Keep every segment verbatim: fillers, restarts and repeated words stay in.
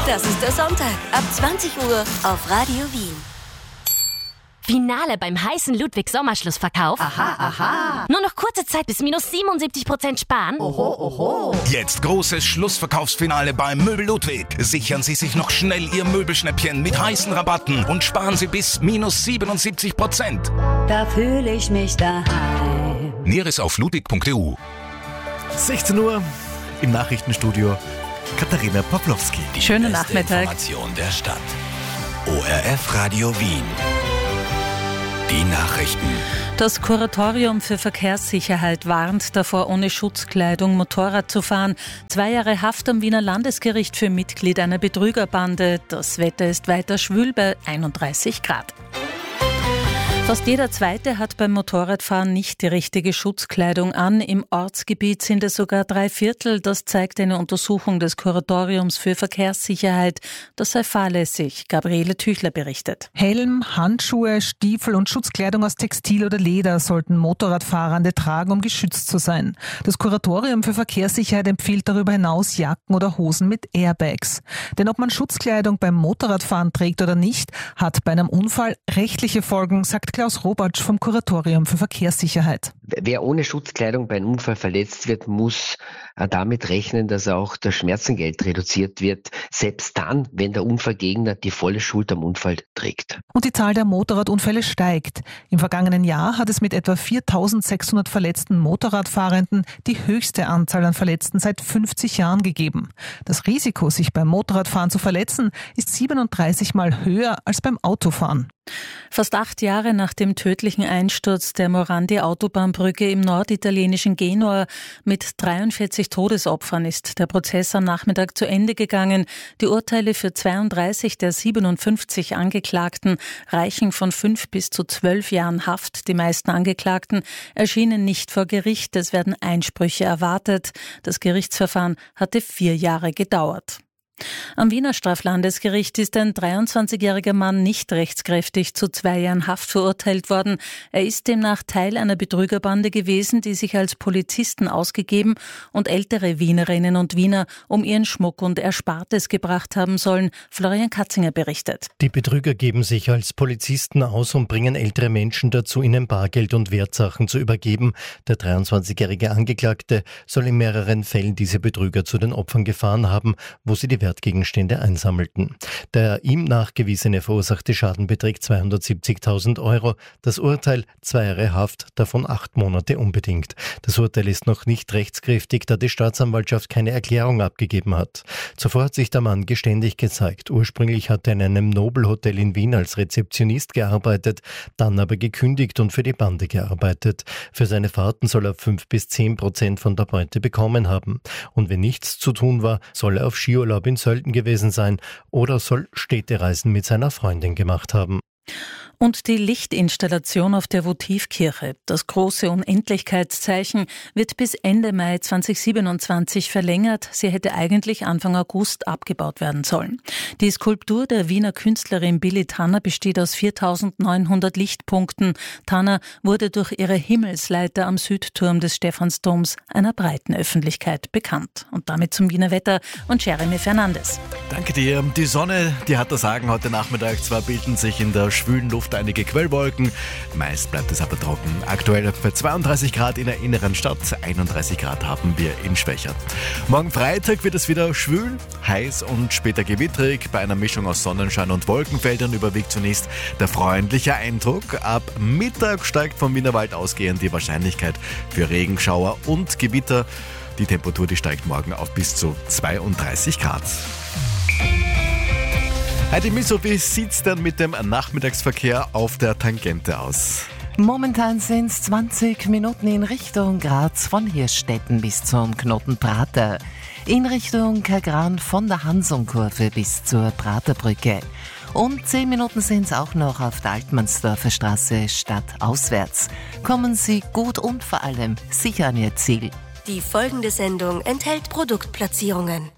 Das ist der Sonntag ab zwanzig Uhr auf Radio Wien. Finale beim heißen Ludwig-Sommerschlussverkauf. Aha, aha. Nur noch kurze Zeit bis minus siebenundsiebzig Prozent sparen. Oho, oho. Jetzt großes Schlussverkaufsfinale beim Möbel Ludwig. Sichern Sie sich noch schnell Ihr Möbelschnäppchen mit heißen Rabatten und sparen Sie bis minus siebenundsiebzig Prozent. Da fühle ich mich daheim. Näheres auf ludwig punkt e u. sechzehn Uhr im Nachrichtenstudio Katharina Pawlowski. Die Schönen Nachmittag. Information der Stadt. O R F Radio Wien. Die Nachrichten. Das Kuratorium für Verkehrssicherheit warnt davor, ohne Schutzkleidung Motorrad zu fahren. Zwei Jahre Haft am Wiener Landesgericht für Mitglied einer Betrügerbande. Das Wetter ist weiter schwül bei einunddreißig Grad. Fast jeder Zweite hat beim Motorradfahren nicht die richtige Schutzkleidung an. Im Ortsgebiet sind es sogar drei Viertel. Das zeigt eine Untersuchung des Kuratoriums für Verkehrssicherheit. Das sei fahrlässig. Gabriele Tüchler berichtet. Helm, Handschuhe, Stiefel und Schutzkleidung aus Textil oder Leder sollten Motorradfahrende tragen, um geschützt zu sein. Das Kuratorium für Verkehrssicherheit empfiehlt darüber hinaus Jacken oder Hosen mit Airbags. Denn ob man Schutzkleidung beim Motorradfahren trägt oder nicht, hat bei einem Unfall rechtliche Folgen, sagt Klaus Robatsch vom Kuratorium für Verkehrssicherheit. Wer ohne Schutzkleidung bei einem Unfall verletzt wird, muss damit rechnen, dass auch das Schmerzengeld reduziert wird, selbst dann, wenn der Unfallgegner die volle Schuld am Unfall trägt. Und die Zahl der Motorradunfälle steigt. Im vergangenen Jahr hat es mit etwa viertausendsechshundert verletzten Motorradfahrenden die höchste Anzahl an Verletzten seit fünfzig Jahren gegeben. Das Risiko, sich beim Motorradfahren zu verletzen, ist siebenunddreißig Mal höher als beim Autofahren. Fast acht Jahre nach dem tödlichen Einsturz der Morandi-Autobahnbrücke im norditalienischen Genua mit dreiundvierzig Todesopfern ist der Prozess am Nachmittag zu Ende gegangen. Die Urteile für zweiunddreißig der siebenundfünfzig Angeklagten reichen von fünf bis zu zwölf Jahren Haft. Die meisten Angeklagten erschienen nicht vor Gericht. Es werden Einsprüche erwartet. Das Gerichtsverfahren hatte vier Jahre gedauert. Am Wiener Straflandesgericht ist ein dreiundzwanzigjähriger Mann nicht rechtskräftig zu zwei Jahren Haft verurteilt worden. Er ist demnach Teil einer Betrügerbande gewesen, die sich als Polizisten ausgegeben und ältere Wienerinnen und Wiener um ihren Schmuck und Erspartes gebracht haben sollen. Florian Katzinger berichtet. Die Betrüger geben sich als Polizisten aus und bringen ältere Menschen dazu, ihnen Bargeld und Wertsachen zu übergeben. Der dreiundzwanzigjährige Angeklagte soll in mehreren Fällen diese Betrüger zu den Opfern gefahren haben, wo sie die Wertgegenstände einsammelten. Der ihm nachgewiesene verursachte Schaden beträgt zweihundertsiebzigtausend Euro. Das Urteil zwei Jahre Haft, davon acht Monate unbedingt. Das Urteil ist noch nicht rechtskräftig, da die Staatsanwaltschaft keine Erklärung abgegeben hat. Zuvor hat sich der Mann geständig gezeigt. Ursprünglich hat er in einem Nobelhotel in Wien als Rezeptionist gearbeitet, dann aber gekündigt und für die Bande gearbeitet. Für seine Fahrten soll er fünf bis zehn Prozent von der Beute bekommen haben. Und wenn nichts zu tun war, soll er auf Skiurlaub in Sölden gewesen sein oder soll Städtereisen mit seiner Freundin gemacht haben. Und die Lichtinstallation auf der Votivkirche, das große Unendlichkeitszeichen, wird bis Ende Mai zweitausendsiebenundzwanzig verlängert. Sie hätte eigentlich Anfang August abgebaut werden sollen. Die Skulptur der Wiener Künstlerin Billy Tanner besteht aus viertausendneunhundert Lichtpunkten. Tanner wurde durch ihre Himmelsleiter am Südturm des Stephansdoms einer breiten Öffentlichkeit bekannt. Und damit zum Wiener Wetter und Jeremy Fernandes. Danke dir. Die Sonne, die hat das Sagen heute Nachmittag. Zwar bilden sich in der schwülen Luft einige Quellwolken, meist bleibt es aber trocken. Aktuell für zweiunddreißig Grad in der inneren Stadt, einunddreißig Grad haben wir in Schwächert. Morgen Freitag wird es wieder schwül, heiß und später gewittrig. Bei einer Mischung aus Sonnenschein und Wolkenfeldern überwiegt zunächst der freundliche Eindruck. Ab Mittag steigt vom Wienerwald ausgehend die Wahrscheinlichkeit für Regenschauer und Gewitter. Die Temperatur, die steigt morgen auf bis zu zweiunddreißig Grad. Heidi Misso, wie sieht's denn mit dem Nachmittagsverkehr auf der Tangente aus? Momentan sind es zwanzig Minuten in Richtung Graz von Hirschstetten bis zum Knoten Prater. In Richtung Kagran von der Hansumkurve bis zur Praterbrücke. Und zehn Minuten sind es auch noch auf der Altmannsdorfer Straße stadtauswärts. Kommen Sie gut und vor allem sicher an Ihr Ziel. Die folgende Sendung enthält Produktplatzierungen.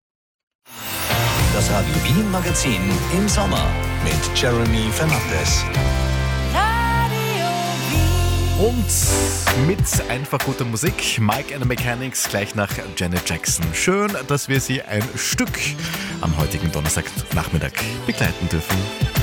Das Radio Wien Magazin im Sommer mit Jeremy Fernandes. Radio Wien. Und mit einfach guter Musik, Mike and the Mechanics, gleich nach Janet Jackson. Schön, dass wir Sie ein Stück am heutigen Donnerstagnachmittag begleiten dürfen.